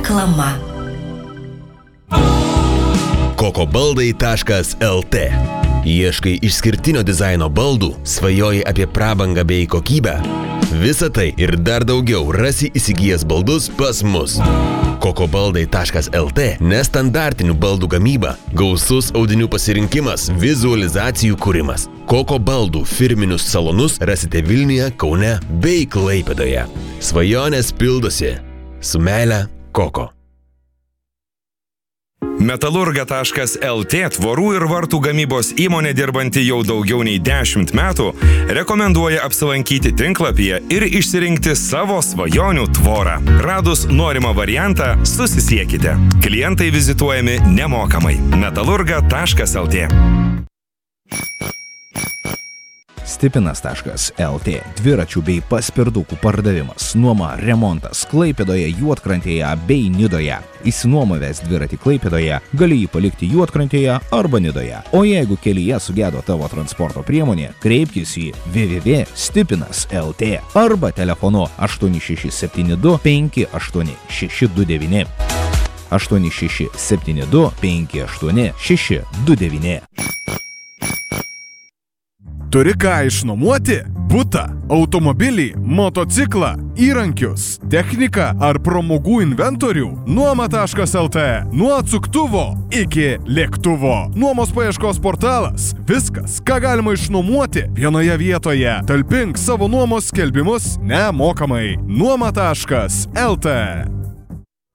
Reklama. kokobaldai.lt. Ieškai išskirtinio dizaino baldų, svajoji apie prabangą bei kokybę? Visą tai ir dar daugiau rasi įsigijęs baldus pas mus. kokobaldai.lt nestandartinių baldų gamyba, gausus audinių pasirinkimas, vizualizacijų kūrimas. Koko baldų firminius salonus rasite Vilniuje, Kaune bei Klaipėdoje. Svajonės pildosi. Su meile, Koko. Metalurga.lt tvorų ir vartų gamybos įmonė dirbanti jau daugiau nei 10 metų rekomenduoja apsilankyti tinklapyje ir išsirinkti savo svajonių tvorą. Radus norimą variantą, susisiekite. Klientai vizituojami nemokamai. Metalurga.lt. Stipinas.lt dviračių bei paspirdukų pardavimas, nuoma, remontas Klaipėdoje, Juodkrantėje bei Nidoje. Įsinuomavęs dviratį Klaipėdoje, gali jį palikti Juodkrantėje arba Nidoje. O jeigu kelyje sugedo tavo transporto priemonė, kreipkis į www.stipinas.lt arba telefonu 8672 58629. 8672 58629. Turi ką išnuomoti? Butą, automobilį, motociklą, įrankius, techniką ar pramogų inventorių? Nuoma.lt. Nuo atsuktuvo iki lėktuvo. Nuomos paieškos portalas. Viskas, ką galima išnuomoti vienoje vietoje. Talpink savo nuomos skelbimus nemokamai. Nuoma.lt.